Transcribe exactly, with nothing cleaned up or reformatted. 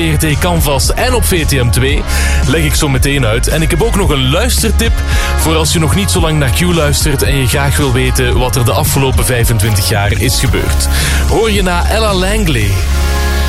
R T Canvas en op V T M twee leg ik zo meteen uit. En ik heb ook nog een luistertip voor als je nog niet zo lang naar Q luistert en je graag wil weten wat er de afgelopen vijfentwintig jaar is gebeurd. Hoor je na Ella Langley.